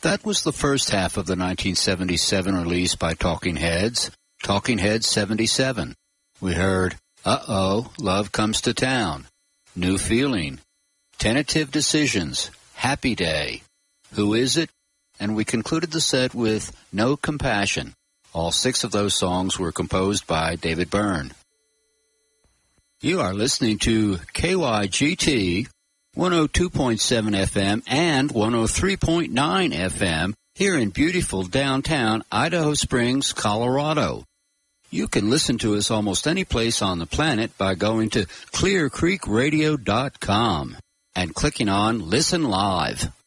That was the first half of the 1977 release by Talking Heads, Talking Heads 77. We heard Uh-Oh, Love Comes to Town, New Feeling, Tentative Decisions, Happy Day, Who Is It? And we concluded the set with No Compassion. All 6 of those songs were composed by David Byrne. You are listening to KYGT 102.7 FM and 103.9 FM here in beautiful downtown Idaho Springs, Colorado. You can listen to us almost any place on the planet by going to clearcreekradio.com and clicking on Listen Live.